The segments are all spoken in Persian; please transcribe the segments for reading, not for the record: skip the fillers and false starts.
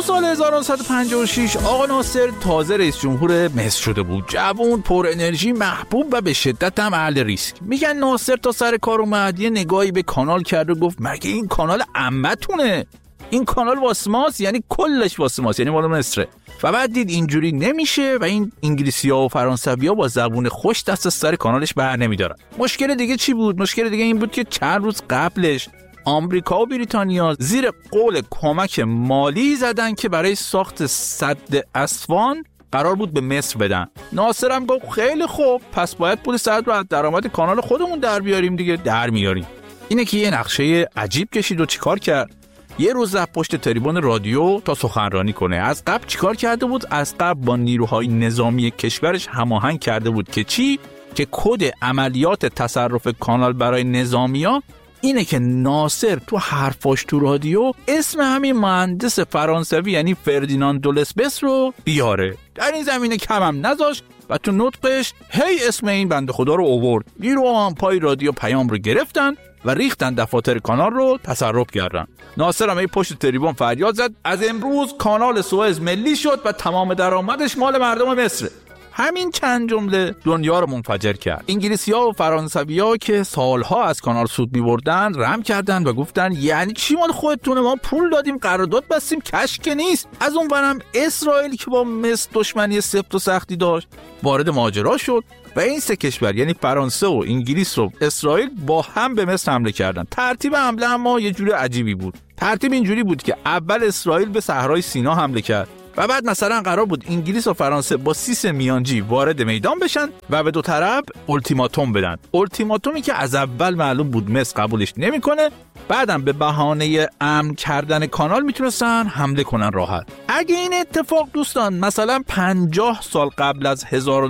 سال 1956 آقا ناصر تازه رئیس جمهور مصر شده بود. جوان، پر انرژی، محبوب و به شدت هم اهل ریسک. میگن ناصر تا سر کار اومد یه نگاهی به کانال کرد و گفت مگه این کانال عمتونه؟ این کانال واسه ماست، یعنی کلش واسه ماست، یعنی مال مصره. و بعد دید اینجوری نمیشه و این انگلیسی‌ها و فرانسوی‌ها با زبون خوش دست از سر کانالش بر نمیدارن. مشکل دیگه چی بود؟ مشکل دیگه این بود که چند روز قبلش آمریکا و بریتانیا زیر قول کمک مالی زدن که برای ساخت سد اسوان قرار بود به مصر بدن. ناصر هم گفت خیلی خوب، پس باید پول سد رو از درآمد کانال خودمون در بیاریم دیگه. در میاریم. اینه که یه نقشه عجیب کشید و چیکار کرد؟ یه روز رفت پشت تریبون رادیو تا سخنرانی کنه. از قبل چیکار کرده بود؟ از قبل با نیروهای نظامی کشورش هماهنگ کرده بود که چی؟ که کد عملیات تصرف کانال برای نظامیا اینه که ناصر تو حرفاش تو رادیو اسم همین مهندس فرانسوی یعنی فردیناند دولسبس رو بیاره. در این زمینه کم هم نذاشت و تو نطقش هی اسم این بنده خدا رو آورد. نیروها هم پای رادیو پیام رو گرفتن و ریختن دفاتر کانال رو تصرف کردن. ناصر هم پشت تریبون فریاد زد از امروز کانال سوئز ملی شد و تمام درآمدش مال مردم مصر. همین چند جمله دنیا رو منفجر کرد. انگلیسی‌ها و فرانسوی‌ها که سالها از کانال سود می‌بردن رم کردن و گفتن یعنی چی مال خودتونه؟ ما پول دادیم، قرارداد بستیم، کش که نیست. از اون برم اسرائیل که با مصر دشمنی سفت و سختی داشت وارد ماجرا شد و این سه کشور یعنی فرانسه و انگلیس و اسرائیل با هم به مصر حمله کردن. ترتیب حمله اما یه جور عجیبی بود. ترتیب اینجوری بود که اول اسرائیل به صحرای سینا حمله کرد و بعد مثلا قرار بود انگلیس و فرانسه با سیس میانجی وارد میدان بشن و به دو طرف التیماتوم بدن. التیماتومی که از اول معلوم بود مصر قبولش نمیکنه، بعدم به بهانه امن کردن کانال میتونستن حمله کنن راحت. اگه این اتفاق دوستان مثلا 50 سال قبل از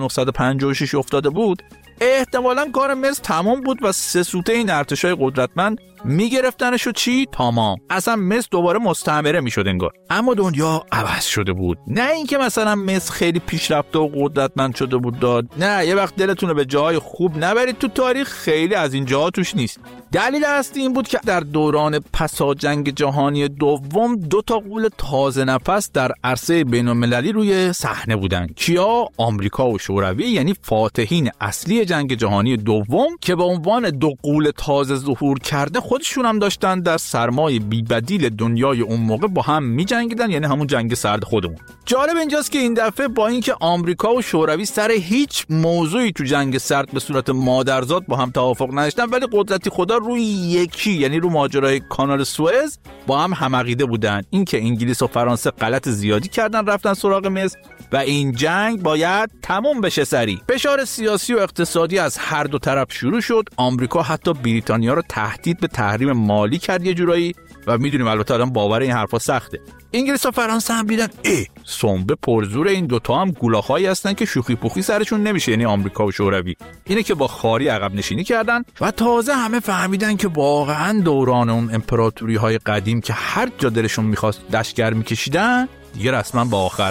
1956 افتاده بود، احتمالاً کار مصر تمام بود و سه سوته این ارتشای قدرتمند میگرفتنش و چی؟ تمام. اصلا مصر دوباره مستعمره میشد انگار. اما دنیا عوض شده بود. نه اینکه مثلا مصر خیلی پیشرفته و قدرتمند شده بود داد. نه، یه وقت دلتون رو به جای خوب نبرید تو تاریخ، خیلی از این جاها توش نیست. دلیل اصلی این بود که در دوران پسا جنگ جهانی دوم 2 تا غول تازه نفس در عرصه بین‌المللی روی صحنه بودن. کیا؟ آمریکا و شوروی، یعنی فاتحین اصلی جنگ جهانی دوم که به عنوان 2 غول تازه ظهور کرده خودشون هم داشتن در سرمای بی‌بدیل دنیای اون موقع با هم می‌جنگیدن، یعنی همون جنگ سرد خودمون. جالب اینجاست که این دفعه با اینکه آمریکا و شوروی سر هیچ موضوعی تو جنگ سرد به صورت مادرزاد با هم توافق نداشتن، ولی قدرتی خدا روی یکی، یعنی رو ماجرای کانال سوئز با هم عقیده بودن. اینکه انگلیس و فرانسه غلط زیادی کردن رفتن سراغ مصر و این جنگ باید تموم بشه سریع. فشار سیاسی و اقتصادی از هر دو طرف شروع شد. آمریکا حتی بریتانیا رو تهدید به تحریم مالی کرد یه جورایی و میدونیم البته آدم باور این حرفا سخته. انگلیس و فرانسه هم دیدن سنبه پرزور این دوتا هم گولاخایی هستن که شوخی پوخی سرشون نمیشه، یعنی آمریکا و شوروی. اینه که با خاری عقب نشینی کردن و تازه همه فهمیدن که واقعا دوران اون امپراتوری های قدیم که هر جا دلشون میخواست لشکر میکشیدن دیگه رسما با آخر